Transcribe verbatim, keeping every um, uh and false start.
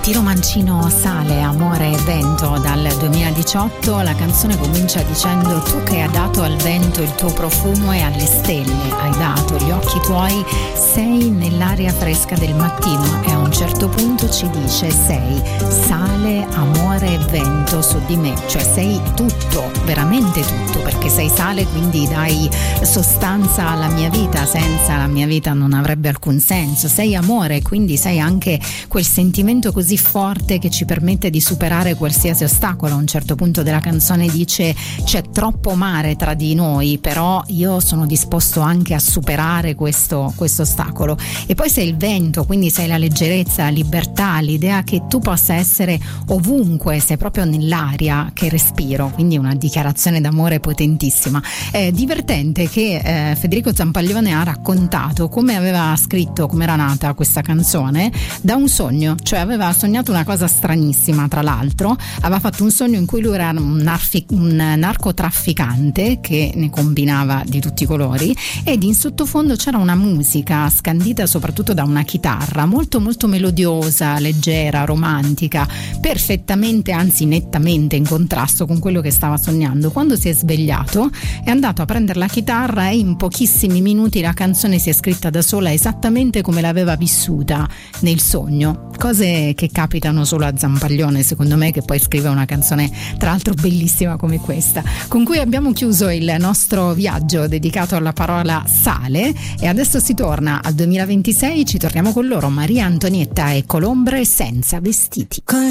Tiro Mancino, Sale, Amore e Vento dal duemiladiciotto. La canzone comincia dicendo: tu che hai dato al vento il tuo profumo e alle stelle hai dato gli occhi tuoi, sei nell'aria fresca del mattino, e a un certo punto ci dice: sei sale, amore e vento su di me, cioè sei tutto, veramente tutto, perché sei sale, quindi dai sostanza alla mia vita, senza la mia vita non avrebbe alcun senso. Sei amore, quindi sei anche quel sentimento così forte che ci permette di superare qualsiasi ostacolo. A un certo punto della canzone dice: c'è troppo mare tra di noi, però io sono disposto anche a superare questo, questo ostacolo. E poi sei il vento, quindi sei la leggerezza, la libertà, l'idea che tu possa essere ovunque, sei proprio nell'aria che respiro, quindi una dichiarazione d'amore potentissima. È divertente che eh, Federico Zampaglione ha raccontato come aveva scritto, come era nata questa canzone da un sogno, cioè aveva sognato una cosa stranissima. Tra l'altro aveva fatto un sogno in cui lui era un, narfi- un narcotrafficante che ne combinava di tutti i colori, ed in sottofondo c'era una musica scandita soprattutto da una chitarra molto molto melodiosa, leggera, romantica, perfettamente, anzi nettamente in contrasto con quello che stava sognando. Quando si è svegliato è andato a prendere la chitarra e in pochissimi minuti la canzone si è scritta da sola, esattamente come l'aveva vissuta nel sogno. Cose che capitano solo a Zampaglione, secondo me, che poi scrive una canzone tra l'altro bellissima come questa, con cui abbiamo chiuso il nostro viaggio dedicato alla parola sale. E adesso si torna al duemilaventisei, ci torniamo con loro, Maria Antonietta e Colombre, Senza vestiti. Con